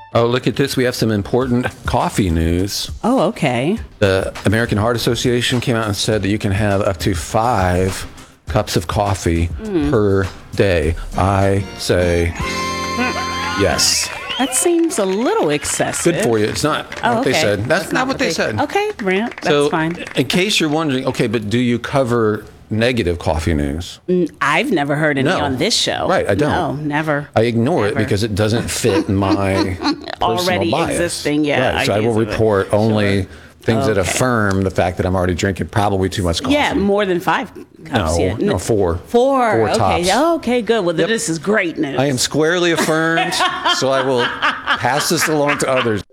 Oh, look at this. We have some important coffee news. Oh, okay. The American Heart Association came out and said that you can have up to 5 cups of coffee per day. I say yes. That seems a little excessive. Good for you. It's not what they said. That's not what they said. Okay, Brent, that's So, fine. in case you're wondering, okay, but do you cover negative coffee news? I've never heard any No. on this show. Right, I don't. No, never. I ignore it Never. because it doesn't fit my Already personal bias. existing, yeah, Right, so I will ideas of it. report only things that Okay. affirm the fact that I'm already drinking probably too much coffee. Yeah, more than 5 cups. No, yeah. no, 4. 4. 4 okay. tops. Okay, good. Well, this is great news. I am squarely affirmed, so I will pass this along to others.